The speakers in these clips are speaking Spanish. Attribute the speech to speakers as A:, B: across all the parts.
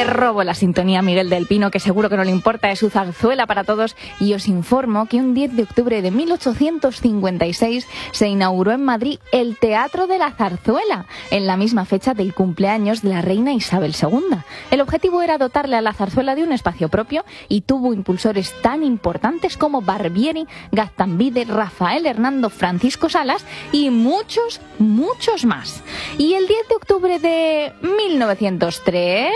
A: robo la sintonía a Miguel del Pino, que seguro que no le importa, es su zarzuela para todos, y os informo que un 10 de octubre de 1856 se inauguró en Madrid el Teatro de la Zarzuela, en la misma fecha del cumpleaños de la reina Isabel II. El objetivo era dotarle a la zarzuela de un espacio propio y tuvo impulsores tan importantes como Barbieri, Gaztambide, Rafael Hernando, Francisco Salas y muchos, muchos más. Y el 10 de octubre de 1903...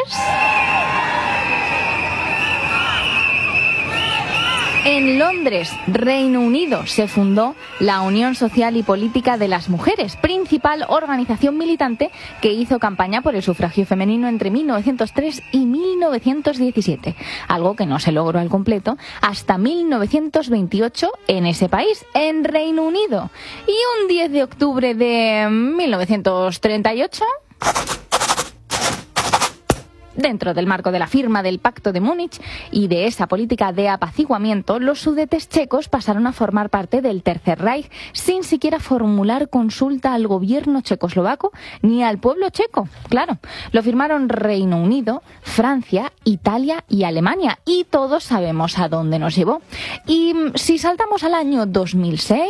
A: en Londres, Reino Unido, se fundó la Unión Social y Política de las Mujeres, principal organización militante que hizo campaña por el sufragio femenino entre 1903 y 1917, algo que no se logró al completo hasta 1928 en ese país, en Reino Unido. Y un 10 de octubre de 1938... dentro del marco de la firma del Pacto de Múnich y de esa política de apaciguamiento, los Sudetes checos pasaron a formar parte del Tercer Reich sin siquiera formular consulta al gobierno checoslovaco ni al pueblo checo. Claro, lo firmaron Reino Unido, Francia, Italia y Alemania, y todos sabemos a dónde nos llevó. Y si saltamos al año 2006...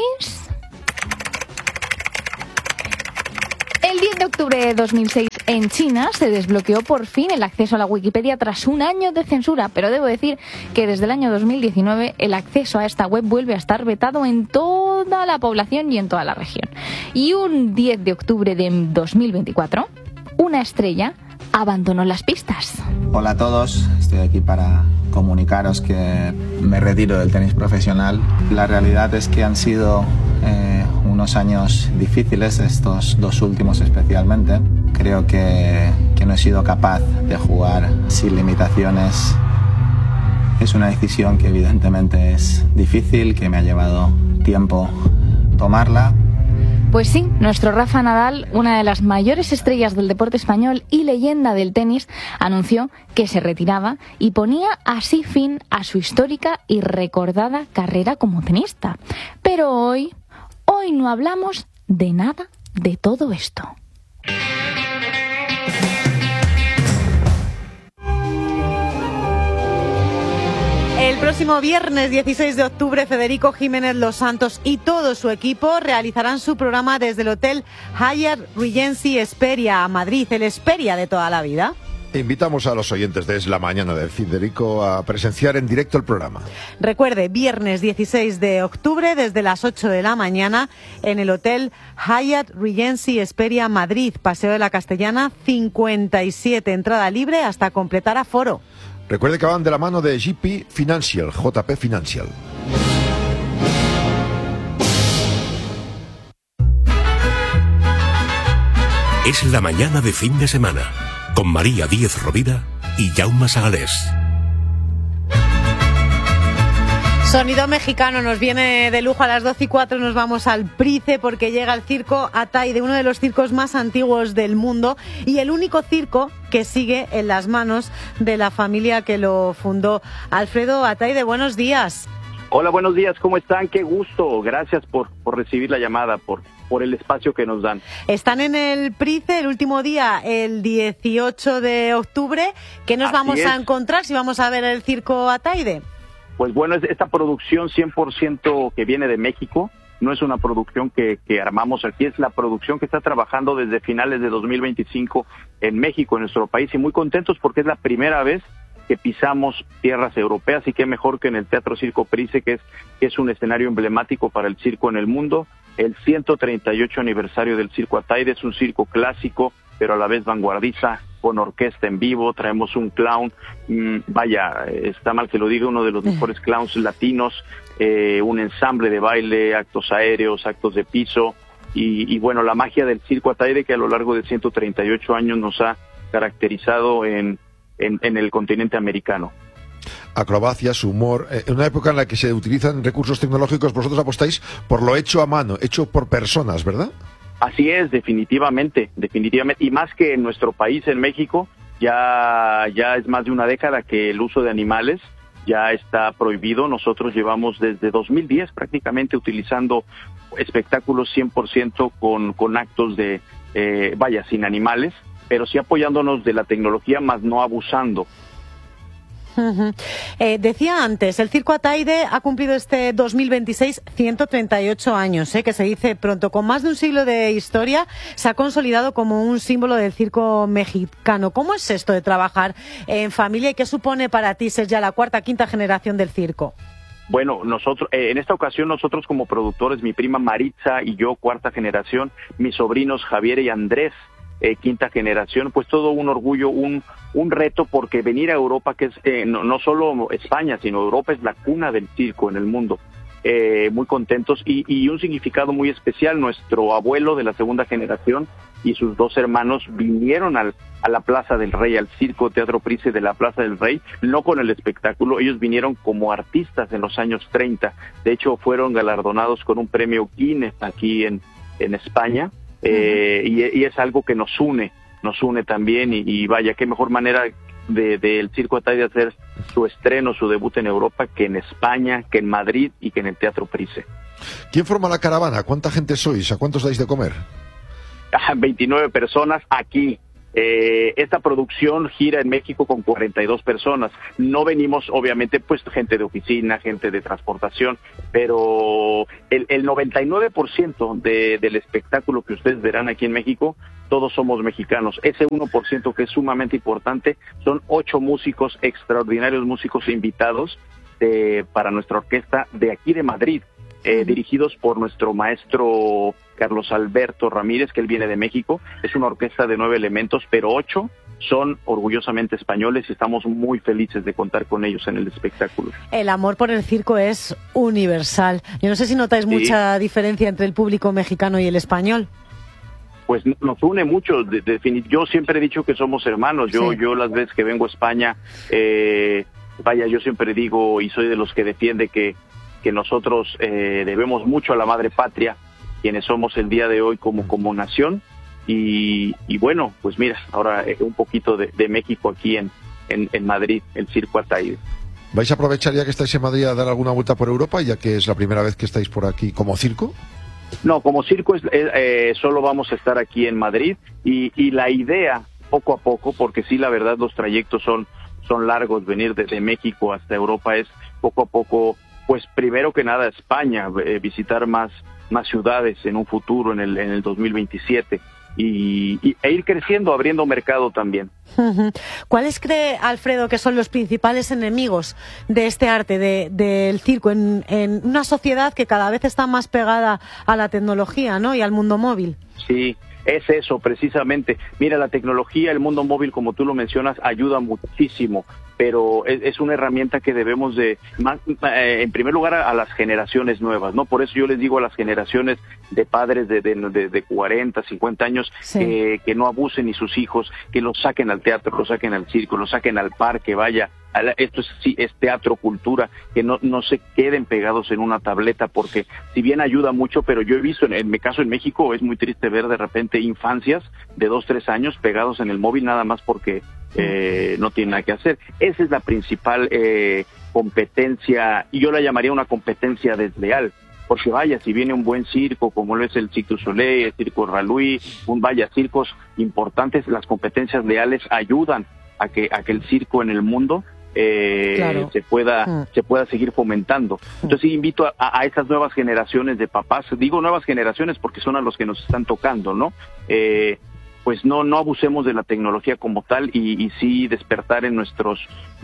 A: el 10 de octubre de 2006 en China se desbloqueó por fin el acceso a la Wikipedia tras un año de censura, pero debo decir que desde el año 2019 el acceso a esta web vuelve a estar vetado en toda la población y en toda la región. Y un 10 de octubre de 2024, una estrella abandonó las pistas.
B: Hola a todos, estoy aquí para comunicaros que me retiro del tenis profesional. La realidad es que han sido unos años difíciles, estos dos últimos especialmente. Creo que no he sido capaz de jugar sin limitaciones. Es una decisión que evidentemente es difícil, que me ha llevado tiempo tomarla.
A: Pues sí, nuestro Rafa Nadal, una de las mayores estrellas del deporte español y leyenda del tenis, anunció que se retiraba y ponía así fin a su histórica y recordada carrera como tenista. Pero hoy no hablamos de nada de todo esto.
C: El próximo viernes 16 de octubre, Federico Jiménez Los Santos y todo su equipo realizarán su programa desde el Hotel Hyatt Regency Hesperia a Madrid, el Hesperia de toda la vida.
D: Invitamos a los oyentes de Es la Mañana de Federico a presenciar en directo el programa.
C: Recuerde, viernes 16 de octubre desde las 8 de la mañana en el Hotel Hyatt Regency Hesperia Madrid, Paseo de la Castellana 57, entrada libre hasta completar aforo.
D: Recuerde que van de la mano de JP Financial, JP Financial.
E: Es la mañana de fin de semana, con María Díez Rovira y Jaume Sagalés.
C: Sonido mexicano nos viene de lujo. A las 12:04 nos vamos al Price porque llega el circo Ataide, uno de los circos más antiguos del mundo y el único circo que sigue en las manos de la familia que lo fundó. Alfredo Ataide, buenos días.
F: Hola, buenos días, ¿cómo están? Qué gusto, gracias por recibir la llamada, por el espacio que nos dan.
C: Están en el Price el último día, el 18 de octubre. ¿Qué nos vamos a encontrar si vamos a ver el circo Ataide?
F: Pues bueno, es esta producción 100% que viene de México, no es una producción que armamos aquí, es la producción que está trabajando desde finales de 2025 en México, en nuestro país, y muy contentos porque es la primera vez que pisamos tierras europeas, y qué mejor que en el Teatro Circo Price, que es un escenario emblemático para el circo en el mundo. El 138 aniversario del Circo Ataide es un circo clásico, pero a la vez vanguardista, con orquesta en vivo, traemos un clown, vaya, está mal que lo diga, uno de los mejores clowns latinos, un ensamble de baile, actos aéreos, actos de piso, y bueno, la magia del Circo Ataide que a lo largo de 138 años nos ha caracterizado en el continente americano.
D: Acrobacias, humor, en una época en la que se utilizan recursos tecnológicos, vosotros apostáis por lo hecho a mano, hecho por personas, ¿verdad?
F: Así es, definitivamente, y más que en nuestro país, en México, ya es más de una década que el uso de animales ya está prohibido. Nosotros llevamos desde 2010 prácticamente utilizando espectáculos 100% con actos de, sin animales, pero sí apoyándonos de la tecnología, más no abusando.
C: Decía antes, el Circo Ataide ha cumplido este 2026 138 años, que se dice pronto. Con más de un siglo de historia, se ha consolidado como un símbolo del circo mexicano. ¿Cómo es esto de trabajar en familia y qué supone para ti ser ya la cuarta, quinta generación del circo?
F: Bueno, nosotros, en esta ocasión nosotros como productores, mi prima Maritza y yo, cuarta generación, mis sobrinos Javier y Andrés, quinta generación, pues todo un orgullo, un reto, porque venir a Europa, que es no solo España, sino Europa es la cuna del circo en el mundo. Muy contentos y un significado muy especial. Nuestro abuelo de la segunda generación y sus dos hermanos vinieron a la Plaza del Rey, al Circo Teatro Price de la Plaza del Rey, no con el espectáculo, ellos vinieron como artistas en los años 30. De hecho, fueron galardonados con un premio Guinness aquí en España. Y es algo que nos une también, y vaya, qué mejor manera del Circo Ataide de hacer su estreno, su debut en Europa, que en España, que en Madrid y que en el Teatro Price.
D: ¿Quién forma la caravana? ¿Cuánta gente sois? ¿A cuántos dais de comer?
F: 29 personas aquí. Esta producción gira en México con 42 personas. No venimos, obviamente, pues gente de oficina, gente de transportación, pero el 99% del espectáculo que ustedes verán aquí en México, todos somos mexicanos. Ese 1% que es sumamente importante, son 8 músicos, extraordinarios músicos invitados para nuestra orquesta de aquí de Madrid. Dirigidos por nuestro maestro Carlos Alberto Ramírez, que él viene de México. Es una orquesta de 9 elementos, pero 8 son orgullosamente españoles y estamos muy felices de contar con ellos en el espectáculo. El
C: amor por el circo es universal. Yo no sé si notáis mucha diferencia entre el público mexicano y el español.
F: Pues nos une mucho. Yo siempre he dicho que somos hermanos. Yo las veces que vengo a España, yo siempre digo y soy de los que defiende que nosotros debemos mucho a la madre patria, quienes somos el día de hoy como nación, y bueno, pues mira, ahora un poquito de México aquí en Madrid, el Circo Ataide.
D: ¿Vais a aprovechar ya que estáis en Madrid a dar alguna vuelta por Europa, ya que es la primera vez que estáis por aquí como circo?
F: No, como circo solo vamos a estar aquí en Madrid, y la idea, poco a poco, porque sí, la verdad, los trayectos son largos, venir desde México hasta Europa es poco a poco. Pues primero que nada España, visitar más ciudades en un futuro, en el 2027, e ir creciendo, abriendo mercado también.
C: ¿Cuáles cree Alfredo que son los principales enemigos de este arte, del circo, en una sociedad que cada vez está más pegada a la tecnología, ¿no?, y al mundo móvil?
F: Sí, es eso precisamente. Mira, la tecnología, el mundo móvil, como tú lo mencionas, ayuda muchísimo, pero es una herramienta que debemos en primer lugar, a las generaciones nuevas, ¿no? Por eso yo les digo a las generaciones de padres de 40, 50 años, que no abusen, ni sus hijos, que los saquen al teatro, los saquen al circo, los saquen al parque, esto es teatro, cultura, que no se queden pegados en una tableta, porque si bien ayuda mucho, pero yo he visto, en mi caso en México, es muy triste ver de repente infancias de 2, 3 años pegados en el móvil nada más porque no tienen nada que hacer. Esa es la principal competencia, y yo la llamaría una competencia desleal, porque si viene un buen circo, como lo es el Cirque du Soleil, el Circo Ralui, circos importantes, las competencias leales ayudan a que el circo en el mundo se pueda seguir fomentando. Entonces invito a estas nuevas generaciones de papás, digo nuevas generaciones porque son a los que nos están tocando, ¿no? Pues no abusemos de la tecnología como tal, y sí despertar en nuestras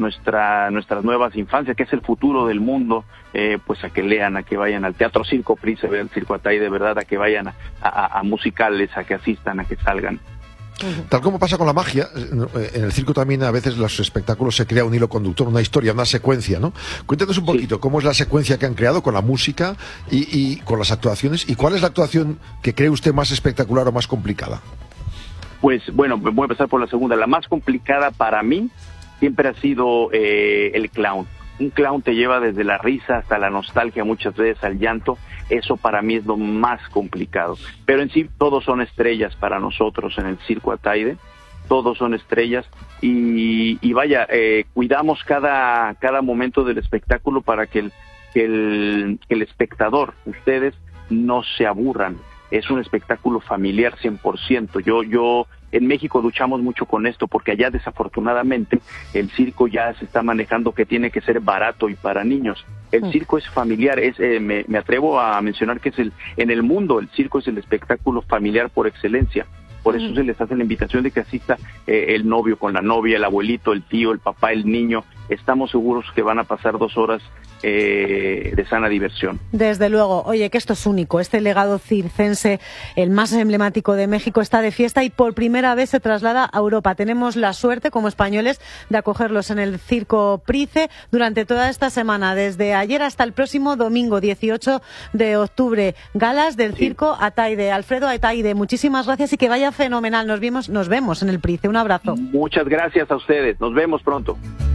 F: nuevas infancias, que es el futuro del mundo, pues a que lean, a que vayan al Teatro Circo Price, al Circo Ataide, de verdad, a que vayan a musicales, a que asistan, a que salgan.
D: Tal como pasa con la magia, en el circo también a veces los espectáculos se crea un hilo conductor, una historia, una secuencia, ¿no? Cuéntanos un poquito cómo es la secuencia que han creado con la música y con las actuaciones, y cuál es la actuación que cree usted más espectacular o más complicada.
F: Pues bueno, voy a empezar por la segunda. La más complicada para mí siempre ha sido el clown. Un clown te lleva desde la risa hasta la nostalgia, muchas veces al llanto. Eso para mí es lo más complicado. Pero en sí todos son estrellas para nosotros en el Circo Ataide. Todos son estrellas y cuidamos cada momento del espectáculo para que el espectador, ustedes, no se aburran, es un espectáculo familiar 100%. Yo en México luchamos mucho con esto porque allá desafortunadamente el circo ya se está manejando que tiene que ser barato y para niños. El circo es familiar, me atrevo a mencionar que en el mundo el circo es el espectáculo familiar por excelencia. Por eso se les hace la invitación de que asista el novio con la novia, el abuelito, el tío, el papá, el niño. Estamos seguros que van a pasar 2 horas de sana diversión.
C: Desde luego. Oye, que esto es único. Este legado circense, el más emblemático de México, está de fiesta y por primera vez se traslada a Europa. Tenemos la suerte, como españoles, de acogerlos en el Circo Price durante toda esta semana, desde ayer hasta el próximo domingo, 18 de octubre. Galas del Circo Ataide. Alfredo Ataide, muchísimas gracias y que vaya fenomenal. Nos vemos en el Price. Un abrazo.
F: Muchas gracias a ustedes. Nos vemos pronto.